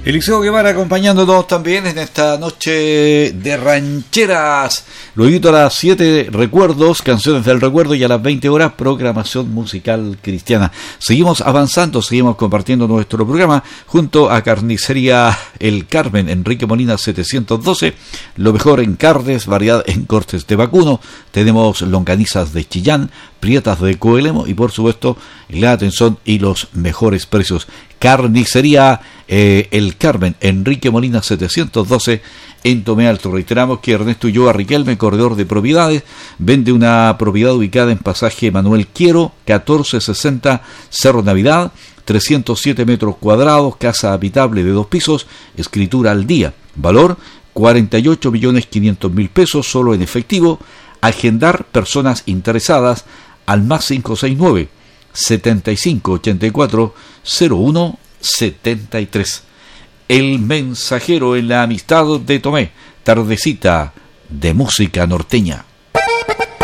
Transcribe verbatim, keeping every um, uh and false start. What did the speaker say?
Eliseo Guevara acompañándonos también en esta noche de rancheras. Luego a las siete recuerdos, canciones del recuerdo, y a las veinte horas programación musical cristiana. Seguimos avanzando, seguimos compartiendo nuestro programa junto a Carnicería El Carmen, Enrique Molina setecientos doce. Lo mejor en carnes, variedad en cortes de vacuno. Tenemos longanizas de Chillán, prietas de Coelemo y por supuesto la atención y los mejores precios. Carnicería eh, El Carmen, Enrique Molina setecientos doce en Tomé Alto. Reiteramos que Ernesto Ulloa Riquelme, corredor de propiedades, vende una propiedad ubicada en pasaje Manuel Quiero, catorce sesenta Cerro Navidad, trescientos siete metros cuadrados, casa habitable de dos pisos, escritura al día, valor cuarenta y ocho millones quinientos mil pesos, solo en efectivo. Agendar personas interesadas al más cinco seis nueve, setenta y cinco ochenta y cuatro cero uno setenta y tres. El Mensajero en la Amistad de Tomé, tardecita de música norteña.